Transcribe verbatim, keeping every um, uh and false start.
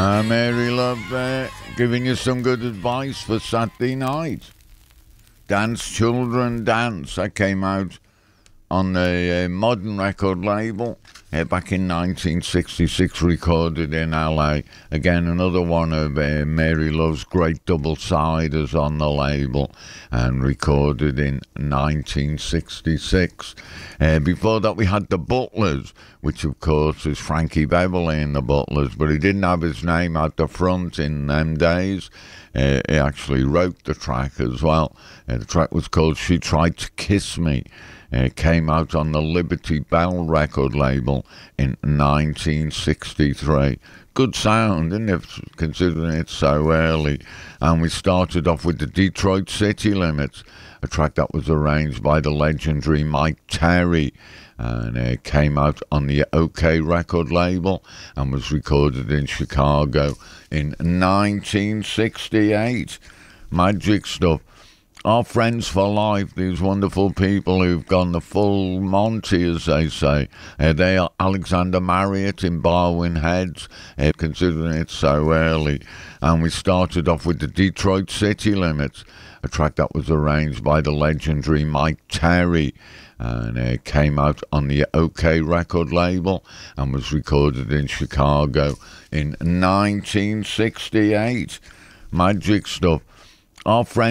Uh, Mary Love there, giving you some good advice for Saturday night. Dance Children Dance, that came out on the uh, Modern record label uh, back in nineteen sixty-six, recorded in L A. Again, another one of uh, Mary Love's great double-siders on the label, and recorded in nineteen sixty-six. Uh, before that, we had the Butlers, which of course is Frankie Beverly in the Butlers, but he didn't have his name at the front in them days. Uh, he actually wrote the track as well. Uh, the track was called She Tried to Kiss Me. It came out on the Liberty Bell record label in nineteen sixty-three. Good sound, isn't it, considering it's so early. And we started off with the Detroit City Limits, a track that was arranged by the legendary Mike Terry, and it came out on the OK record label and was recorded in Chicago in nineteen sixty-eight. Magic stuff. Our friends for life, these wonderful people who've gone the full Monty, as they say. Uh, they are Alexander Marriott in Barwon Heads, uh, considering it's so early. And we started off with the Detroit City Limits, a track that was arranged by the legendary Mike Terry, and it came out on the OK record label and was recorded in Chicago in nineteen sixty-eight. Magic stuff. Our friends